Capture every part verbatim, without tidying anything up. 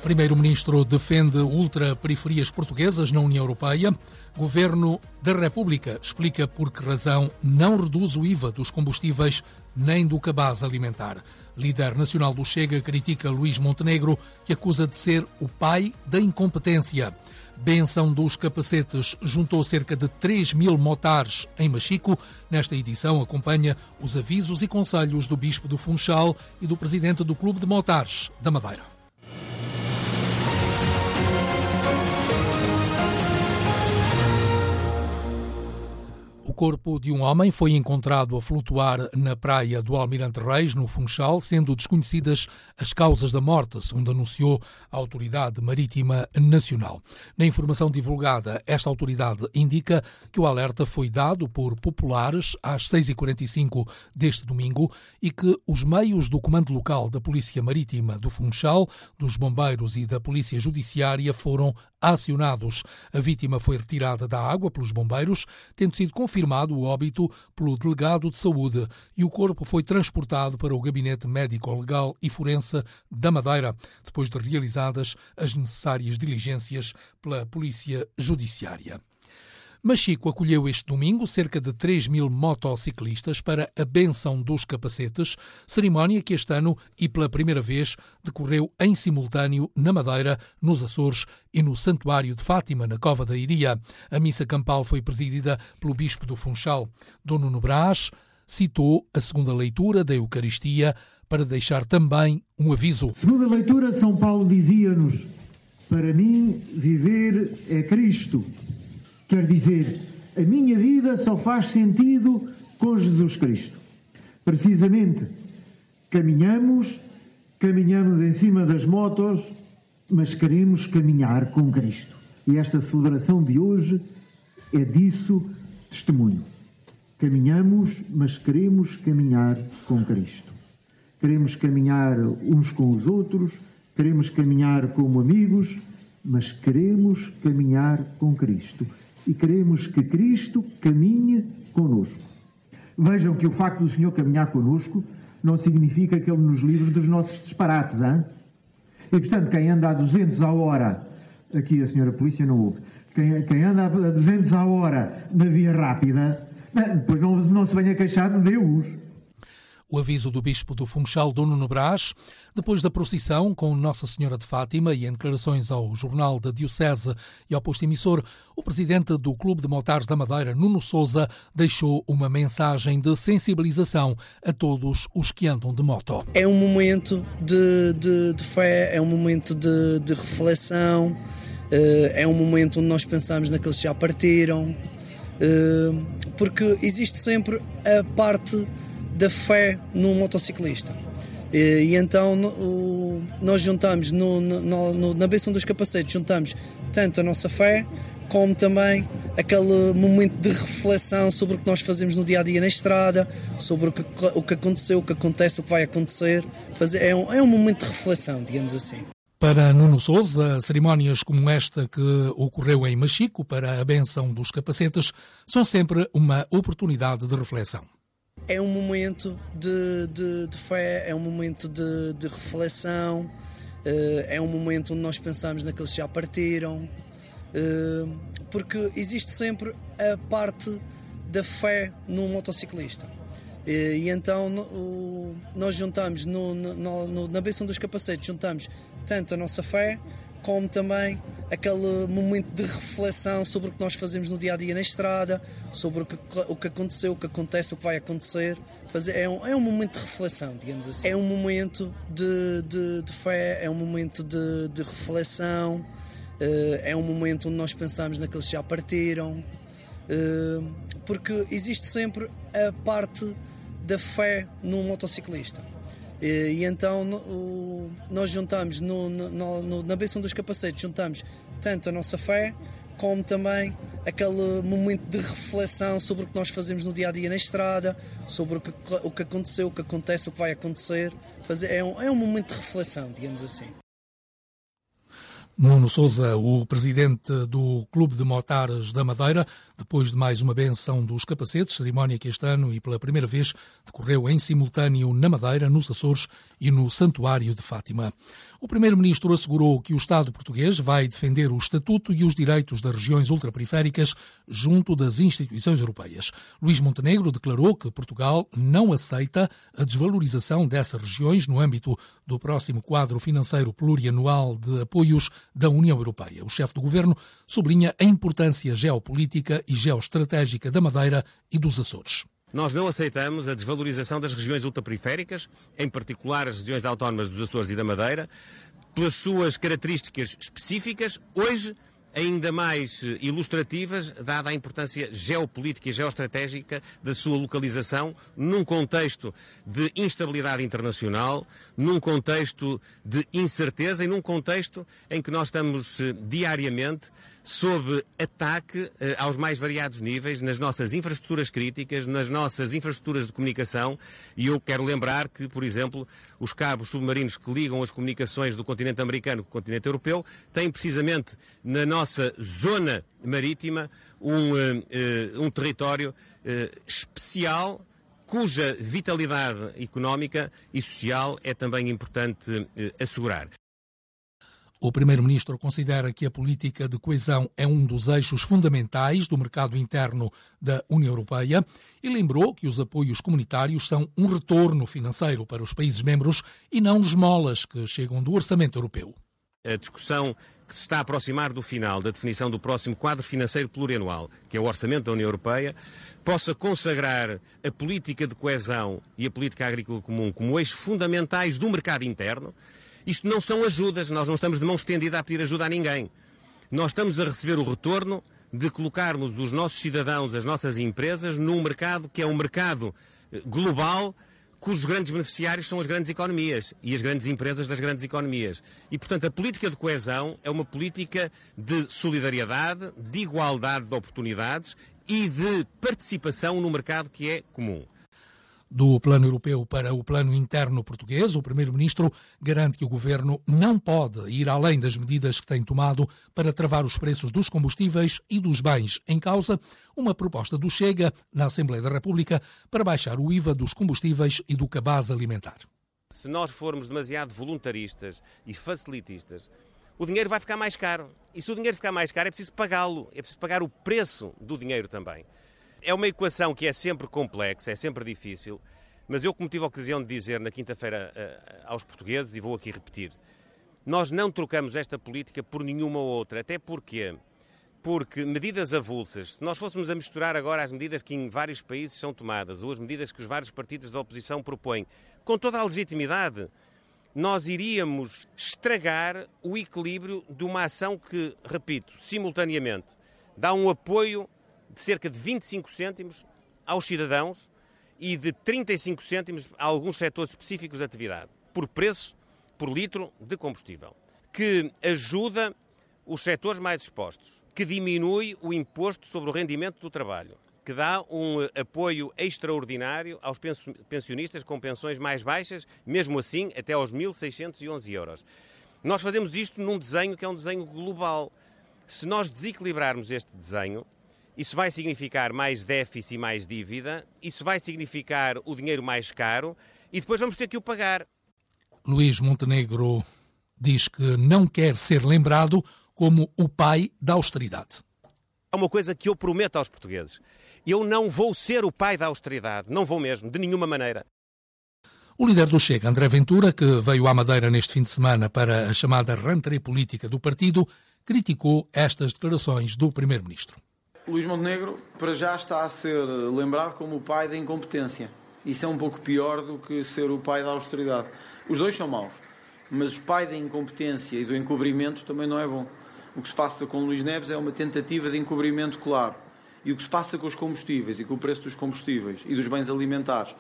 Primeiro-Ministro defende ultraperiferias portuguesas na União Europeia. Governo da República explica por que razão não reduz o I V A dos combustíveis nem do cabaz alimentar. Líder nacional do Chega critica Luís Montenegro, que acusa de ser o pai da incompetência. Benção dos capacetes juntou cerca de três mil motares em Machico. Nesta edição acompanha os avisos e conselhos do Bispo do Funchal e do presidente do Clube de Motares da Madeira. O corpo de um homem foi encontrado a flutuar na praia do Almirante Reis, no Funchal, sendo desconhecidas as causas da morte, segundo anunciou a Autoridade Marítima Nacional. Na informação divulgada, esta autoridade indica que o alerta foi dado por populares às seis e quarenta e cinco deste domingo e que os meios do Comando Local da Polícia Marítima do Funchal, dos Bombeiros e da Polícia Judiciária foram acionados. A vítima foi retirada da água pelos bombeiros, tendo sido confirmado o óbito pelo delegado de saúde, e o corpo foi transportado para o Gabinete Médico-Legal e Forense da Madeira, depois de realizadas as necessárias diligências pela Polícia Judiciária. Machico acolheu este domingo cerca de três mil motociclistas para a Benção dos Capacetes, cerimónia que este ano e pela primeira vez decorreu em simultâneo na Madeira, nos Açores e no Santuário de Fátima, na Cova da Iria. A missa campal foi presidida pelo Bispo do Funchal. Dom Nuno Brás citou a segunda leitura da Eucaristia para deixar também um aviso. Segunda leitura, São Paulo dizia-nos: para mim viver é Cristo. Quer dizer, a minha vida só faz sentido com Jesus Cristo. Precisamente, caminhamos, caminhamos em cima das motos, mas queremos caminhar com Cristo. E esta celebração de hoje é disso testemunho. Caminhamos, mas queremos caminhar com Cristo. Queremos caminhar uns com os outros, queremos caminhar como amigos, mas queremos caminhar com Cristo. E queremos que Cristo caminhe connosco. Vejam que o facto do Senhor caminhar connosco não significa que Ele nos livre dos nossos disparates, hein? E, portanto, quem anda a duzentos à hora, aqui a senhora polícia não ouve, quem, quem anda a duzentos à hora na via rápida, depois não, não se venha queixar de Deus. O aviso do Bispo do Funchal, Dom Nuno Brás, depois da procissão com Nossa Senhora de Fátima e em declarações ao Jornal da Diocese e ao posto emissor, o presidente do Clube de Motares da Madeira, Nuno Sousa, deixou uma mensagem de sensibilização a todos os que andam de moto. É um momento de, de, de fé, é um momento de, de reflexão, é um momento onde nós pensamos naqueles que já partiram, porque existe sempre a parte da fé no motociclista. E, e então no, o, nós juntamos no, no, no, na benção dos capacetes, juntamos tanto a nossa fé como também aquele momento de reflexão sobre o que nós fazemos no dia a dia na estrada, sobre o que, o que aconteceu, o que acontece, o que vai acontecer. Fazer, é, um, é um momento de reflexão, digamos assim. Para Nuno Sousa, cerimónias como esta que ocorreu em Machico para a benção dos capacetes são sempre uma oportunidade de reflexão. É um momento de, de, de fé, é um momento de, de reflexão, é um momento onde nós pensamos naqueles que já partiram, porque existe sempre a parte da fé no motociclista. E então nós juntamos no, no, no, na benção dos capacetes, juntamos tanto a nossa fé como também aquele momento de reflexão sobre o que nós fazemos no dia a dia na estrada, sobre o que, o que aconteceu, o que acontece, o que vai acontecer. Fazer, é, um, é um momento de reflexão, digamos assim. É um momento de, de, de fé, é um momento de, de reflexão, é um momento onde nós pensamos naqueles que já partiram, porque existe sempre a parte da fé no motociclista. E, e então no, nós juntamos no, no, no, na benção dos capacetes, juntamos tanto a nossa fé como também aquele momento de reflexão sobre o que nós fazemos no dia a dia na estrada, sobre o que, o que aconteceu, o que acontece, o que vai acontecer. Fazer, é, um, é um momento de reflexão, digamos assim. Nuno Sousa, o presidente do Clube de Motares da Madeira, depois de mais uma benção dos capacetes, cerimónia que este ano e pela primeira vez decorreu em simultâneo na Madeira, nos Açores e no Santuário de Fátima. O primeiro-ministro assegurou que o Estado português vai defender o estatuto e os direitos das regiões ultraperiféricas junto das instituições europeias. Luís Montenegro declarou que Portugal não aceita a desvalorização dessas regiões no âmbito do próximo quadro financeiro plurianual de apoios da União Europeia. O chefe do governo sublinha a importância geopolítica e geoestratégica da Madeira e dos Açores. Nós não aceitamos a desvalorização das regiões ultraperiféricas, em particular as regiões autónomas dos Açores e da Madeira, pelas suas características específicas, hoje ainda mais ilustrativas, dada a importância geopolítica e geoestratégica da sua localização num contexto de instabilidade internacional, num contexto de incerteza e num contexto em que nós estamos diariamente sob ataque eh, aos mais variados níveis, nas nossas infraestruturas críticas, nas nossas infraestruturas de comunicação, e eu quero lembrar que, por exemplo, os cabos submarinos que ligam as comunicações do continente americano com o continente europeu têm precisamente na nossa zona marítima um, eh, um território eh, especial, cuja vitalidade económica e social é também importante eh, assegurar. O primeiro-ministro considera que a política de coesão é um dos eixos fundamentais do mercado interno da União Europeia e lembrou que os apoios comunitários são um retorno financeiro para os países membros e não esmolas que chegam do orçamento europeu. A discussão que se está a aproximar do final da definição do próximo quadro financeiro plurianual, que é o orçamento da União Europeia, possa consagrar a política de coesão e a política agrícola comum como eixos fundamentais do mercado interno. Isto não são ajudas, nós não estamos de mão estendida a pedir ajuda a ninguém. Nós estamos a receber o retorno de colocarmos os nossos cidadãos, as nossas empresas, num mercado que é um mercado global, cujos grandes beneficiários são as grandes economias e as grandes empresas das grandes economias. E, portanto, a política de coesão é uma política de solidariedade, de igualdade de oportunidades e de participação no mercado que é comum. Do plano europeu para o plano interno português, o primeiro-ministro garante que o governo não pode ir além das medidas que tem tomado para travar os preços dos combustíveis e dos bens em causa, uma proposta do Chega na Assembleia da República para baixar o I V A dos combustíveis e do cabaz alimentar. Se nós formos demasiado voluntaristas e facilitistas, o dinheiro vai ficar mais caro. E se o dinheiro ficar mais caro, é preciso pagá-lo, é preciso pagar o preço do dinheiro também. É uma equação que é sempre complexa, é sempre difícil, mas eu, como tive a ocasião de dizer na quinta-feira uh, aos portugueses, e vou aqui repetir, nós não trocamos esta política por nenhuma outra. Até porque, porque medidas avulsas, se nós fôssemos a misturar agora as medidas que em vários países são tomadas, ou as medidas que os vários partidos da oposição propõem, com toda a legitimidade, nós iríamos estragar o equilíbrio de uma ação que, repito, simultaneamente, dá um apoio de cerca de vinte e cinco cêntimos aos cidadãos e de trinta e cinco cêntimos a alguns setores específicos de atividade, por preço, por litro de combustível, que ajuda os setores mais expostos, que diminui o imposto sobre o rendimento do trabalho, que dá um apoio extraordinário aos pensionistas com pensões mais baixas, mesmo assim até aos mil seiscentos e onze euros. Nós fazemos isto num desenho que é um desenho global. Se nós desequilibrarmos este desenho, isso vai significar mais déficit e mais dívida, isso vai significar o dinheiro mais caro e depois vamos ter que o pagar. Luís Montenegro diz que não quer ser lembrado como o pai da austeridade. É uma coisa que eu prometo aos portugueses. Eu não vou ser o pai da austeridade, não vou mesmo, de nenhuma maneira. O líder do Chega, André Ventura, que veio à Madeira neste fim de semana para a chamada rentrée política do partido, criticou estas declarações do primeiro-ministro. Luís Montenegro, para já, está a ser lembrado como o pai da incompetência. Isso é um pouco pior do que ser o pai da austeridade. Os dois são maus, mas o pai da incompetência e do encobrimento também não é bom. O que se passa com Luís Neves é uma tentativa de encobrimento claro. E o que se passa com os combustíveis e com o preço dos combustíveis e dos bens alimentares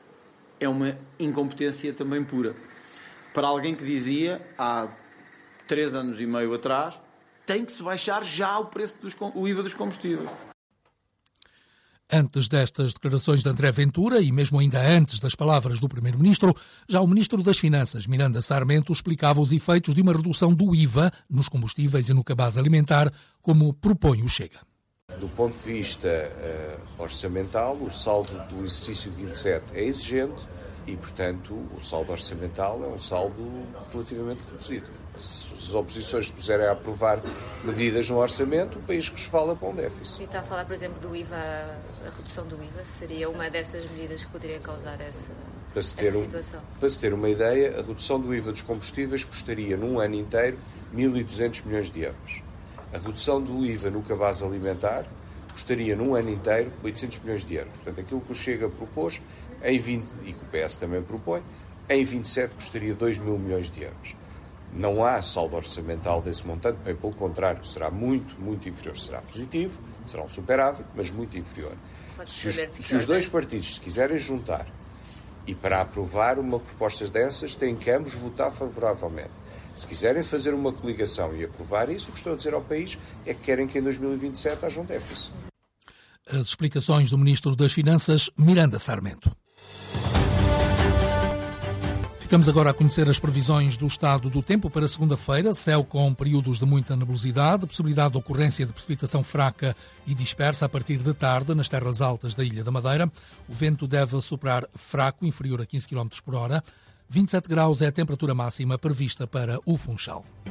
é uma incompetência também pura. Para alguém que dizia, há três anos e meio atrás, tem que se baixar já o preço dos, o I V A dos combustíveis. Antes destas declarações de André Ventura e mesmo ainda antes das palavras do primeiro-ministro, já o ministro das Finanças, Miranda Sarmento, explicava os efeitos de uma redução do I V A nos combustíveis e no cabaz alimentar, como propõe o Chega. do ponto de vista uh, orçamental, o saldo do exercício de vinte e sete é exigente e, portanto, o saldo orçamental é um saldo relativamente reduzido. Se as oposições se puserem a aprovar medidas no orçamento, o país que resvala para um déficit. E está a falar, por exemplo, do I V A, a redução do I V A, seria uma dessas medidas que poderia causar essa, para se ter essa um, situação? Para se ter uma ideia, a redução do I V A dos combustíveis custaria, num ano inteiro, mil e duzentos milhões de euros. A redução do I V A no cabaz alimentar custaria, num ano inteiro, oitocentos milhões de euros. Portanto, aquilo que o Chega propôs, em vinte, e que o P S também propõe, em vinte e sete custaria dois mil milhões de euros. Não há saldo orçamental desse montante, bem pelo contrário, será muito, muito inferior. Será positivo, será um superávit, mas muito inferior. Se os, se os dois partidos se quiserem juntar e para aprovar uma proposta dessas, têm que ambos votar favoravelmente. Se quiserem fazer uma coligação e aprovar isso, o que estou a dizer ao país é que querem que em dois mil e vinte e sete haja um déficit. As explicações do Ministro das Finanças, Miranda Sarmento. Ficamos agora a conhecer as previsões do estado do tempo para segunda-feira. Céu com períodos de muita nebulosidade, possibilidade de ocorrência de precipitação fraca e dispersa a partir de tarde nas terras altas da Ilha da Madeira. O vento deve soprar fraco, inferior a quinze quilómetros por hora. vinte e sete graus é a temperatura máxima prevista para o Funchal.